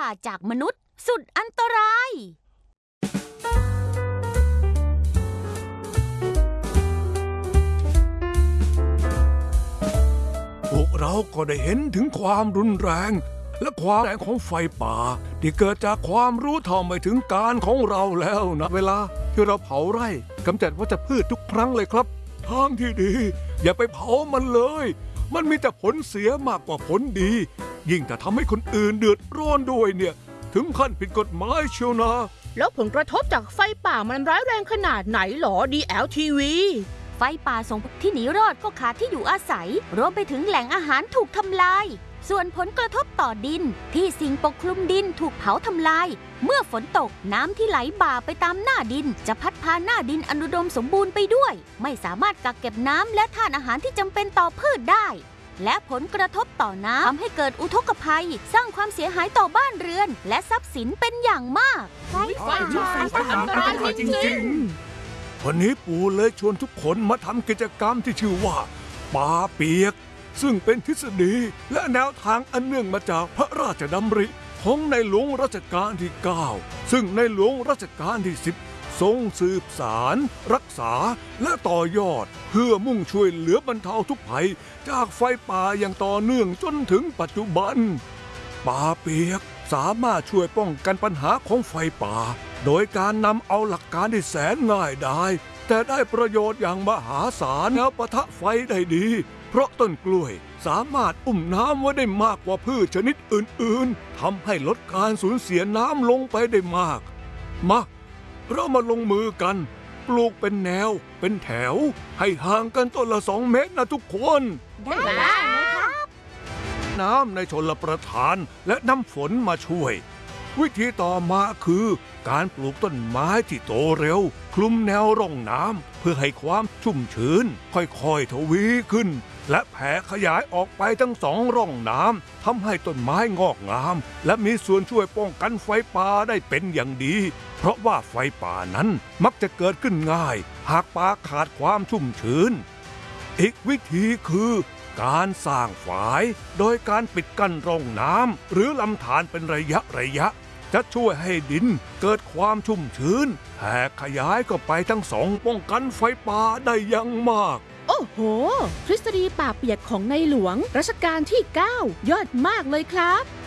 จากมนุษย์สุดอันตรายพวกเราก็ได้เห็นถึงความรุนแรงและความแรงของไฟป่าที่เกิดจากความรู้เท่าไม่ถึงการของเราแล้วนะเวลาที่เราเผาไร่กำจัดวัชพืชทุกครั้งเลยครับทางที่ดีอย่าไปเผามันเลยมันมีแต่ผลเสียมากกว่าผลดียิ่งแต่ทำให้คนอื่นเดือดร้อนด้วยเนี่ยถึงขั้นผิดกฎหมายเชียวนะแล้วผลกระทบจากไฟป่ามันร้ายแรงขนาดไหนหรอ DLTV ไฟป่าส่งที่หนีรอดก็ขาดที่อยู่อาศัยรวมไปถึงแหล่งอาหารถูกทำลายส่วนผลกระทบต่อดินที่สิ่งปกคลุมดินถูกเผาทำลายเมื่อฝนตกน้ำที่ไหลบ่าไปตามหน้าดินจะพัดพาหน้าดินอุดมสมบูรณ์ไปด้วยไม่สามารถกักเก็บน้ำและธาตุอาหารที่จำเป็นต่อพืชได้และผลกระทบต่อน้ำทำให้เกิดอุทกภัยสร้างความเสียหายต่อบ้านเรือนและทรัพย์สินเป็นอย่างมากไฟอันตรายจริงๆวันนี้ปู่เลยชวนทุกคนมาทำกิจกรรมที่ชื่อว่าป่าเปียกซึ่งเป็นทฤษฎีและแนวทางอันเนื่องมาจากพระราชดำริของในหลวงรัชกาลที่ 9ซึ่งในหลวงรัชกาลที่ 10ทรงสืบสารรักษาและต่อยอดเพื่อมุ่งช่วยเหลือบรรเทาทุกภัยจากไฟป่าอย่างต่อเนื่องจนถึงปัจจุบันป่าเปียกสามารถช่วยป้องกันปัญหาของไฟป่าโดยการนำเอาหลักการที่แสนง่ายดายแต่ได้ประโยชน์อย่างมหาศาลแล้วปะทะไฟได้ดีเพราะต้นกล้วยสามารถอุ้มน้ำไว้ได้มากกว่าพืชชนิดอื่นๆทำให้ลดการสูญเสียน้ำลงไปได้มากมาเรามาลงมือกันปลูกเป็นแนวเป็นแถวให้ห่างกันต้นละ2 เมตรนะทุกคนได้ครับน้ำในชลประทานและน้ำฝนมาช่วยวิธีต่อมาคือการปลูกต้นไม้ที่โตเร็วคลุมแนวร่องน้ำเพื่อให้ความชุ่มชื้นค่อยๆทวีขึ้นและแผ่ขยายออกไปทั้ง2 ร่องน้ำทำให้ต้นไม้งอกงามและมีส่วนช่วยป้องกันไฟป่าได้เป็นอย่างดีเพราะว่าไฟป่านั้นมักจะเกิดขึ้นง่ายหากป่าขาดความชุ่มชื้นอีกวิธีคือการสร้างฝายโดยการปิดกั้นร่องน้ำหรือลำธารเป็นระยะจะช่วยให้ดินเกิดความชุ่มชื้นแผ่ขยายก็ไปทั้ง2ป้องกันไฟป่าได้อย่างมากโอ้โหทฤษฎีป่าเปียกของในหลวงรัชกาลที่ 9ยอดมากเลยครับ